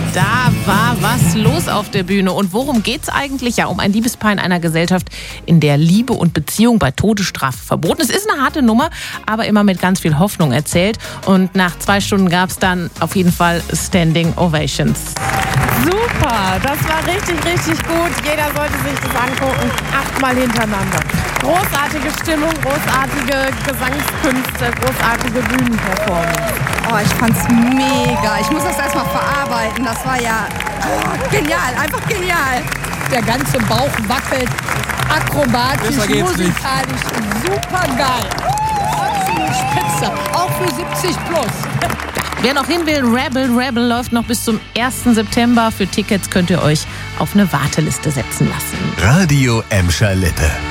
Da war was los auf der Bühne. Und worum geht's eigentlich? Ja, um ein Liebespaar in einer Gesellschaft, in der Liebe und Beziehung bei Todesstrafe verboten ist. Es ist eine harte Nummer, aber immer mit ganz viel Hoffnung erzählt. Und nach 2 Stunden gab es dann auf jeden Fall Standing Ovations. Super, das war richtig, richtig gut. Jeder sollte sich das angucken. 8-mal hintereinander. Großartige Stimmung, großartige Gesangskünste, großartige Bühnenperformance. Oh, ich fand's mega. Ich muss das erstmal verarbeiten. Das war ja genial, einfach genial. Der ganze Bauch wackelt, akrobatisch, musikalisch, super geil. Absolut spitze, auch für 70 plus. Wer noch hin will, Rebel läuft noch bis zum 1. September. Für Tickets könnt ihr euch auf eine Warteliste setzen lassen. Radio Emscher Lippe.